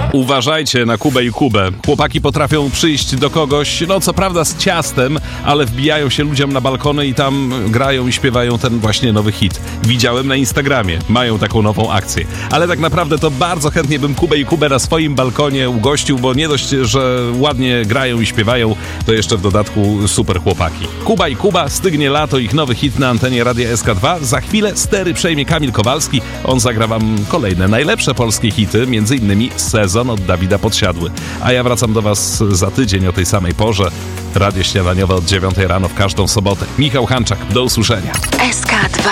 Uważajcie na Kubę i Kubę. Chłopaki potrafią przyjść do kogoś, no co prawda z ciastem, ale wbijają się ludziom na balkony i tam grają i śpiewają ten właśnie nowy hit. Widziałem na Instagramie. Mają taką nową akcję. Ale tak naprawdę to bardzo chętnie bym Kubę i Kubę na swoim balkonie ugościł, bo nie dość, że ładnie grają i śpiewają, to jeszcze w dodatku super chłopaki. Kuba i Kuba, stygnie lato, ich nowy hit na antenie Radia SK2. Za chwilę stery przejmie Kamil Kowalski. On zagra wam kolejne najlepsze polskie hity, między innymi Sezon od Dawida Podsiadły. A ja wracam do was za tydzień o tej samej porze. Radio śniadaniowe od 9 rano w każdą sobotę. Michał Hanczak, do usłyszenia. SK2.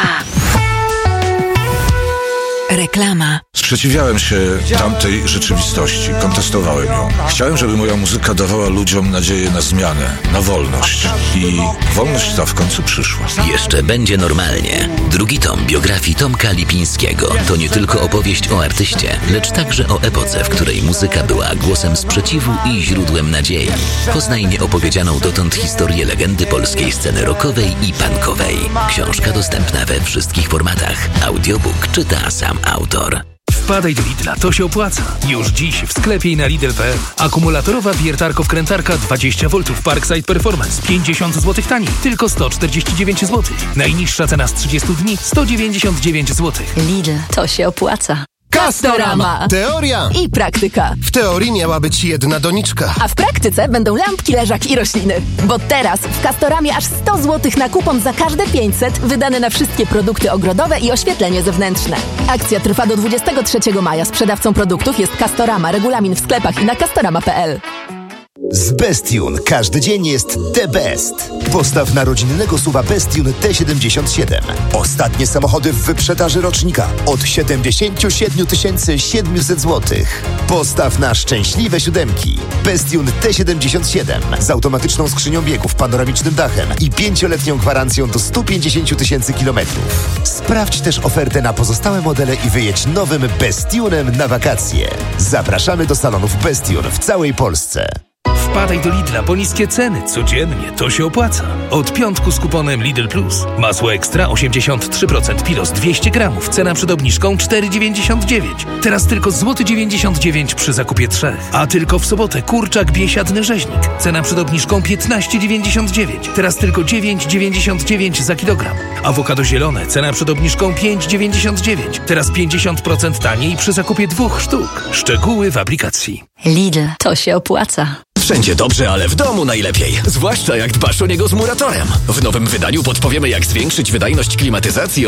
Reklama. Sprzeciwiałem się tamtej rzeczywistości, kontestowałem ją. Chciałem, żeby moja muzyka dawała ludziom nadzieję na zmianę, na wolność. I wolność ta w końcu przyszła. Jeszcze będzie normalnie. Drugi tom biografii Tomka Lipińskiego to nie tylko opowieść o artyście, lecz także o epoce, w której muzyka była głosem sprzeciwu i źródłem nadziei. Poznaj nieopowiedzianą dotąd historię legendy polskiej sceny rockowej i punkowej. Książka dostępna we wszystkich formatach. Audiobook czyta sam autor. Wpadaj do Lidla, to się opłaca. Już dziś w sklepie i na Lidl.pl. Akumulatorowa wiertarko-wkrętarka 20V Parkside Performance 50 zł taniej, tylko 149 zł. Najniższa cena z 30 dni 199 zł. Lidl, to się opłaca. Castorama. Teoria I praktyka. W teorii miała być jedna doniczka. A w praktyce będą lampki, leżaki i rośliny. Bo teraz w Castoramie aż 100 zł na kupon za każde 500 wydane na wszystkie produkty ogrodowe i oświetlenie zewnętrzne. Akcja trwa do 23 maja. Sprzedawcą produktów jest Castorama. Regulamin w sklepach i na castorama.pl. Z Bestune każdy dzień jest the best. Postaw na rodzinnego SUV-a Bestune T77. Ostatnie samochody w wyprzedaży rocznika od 77 700 zł. Postaw na szczęśliwe siódemki. Bestune T77 z automatyczną skrzynią biegów, panoramicznym dachem i 5-letnią gwarancją do 150 000 kilometrów. Sprawdź też ofertę na pozostałe modele i wyjedź nowym Bestunem na wakacje. Zapraszamy do salonów Bestune w całej Polsce. Wpadaj do Lidla, bo niskie ceny codziennie, to się opłaca. Od piątku z kuponem Lidl Plus. Masło ekstra 83% Pilos 200 gramów. Cena przed obniżką 4,99. Teraz tylko złoty 99 przy zakupie 3. A tylko w sobotę kurczak biesiadny rzeźnik. Cena przed obniżką 15,99. Teraz tylko 9,99 za kilogram. Awokado zielone. Cena przed obniżką 5,99. Teraz 50% taniej przy zakupie 2 sztuk. Szczegóły w aplikacji. Lidl, to się opłaca. Wszędzie dobrze, ale w domu najlepiej. Zwłaszcza jak dbasz o niego z Muratorem. W nowym wydaniu podpowiemy, jak zwiększyć wydajność klimatyzacji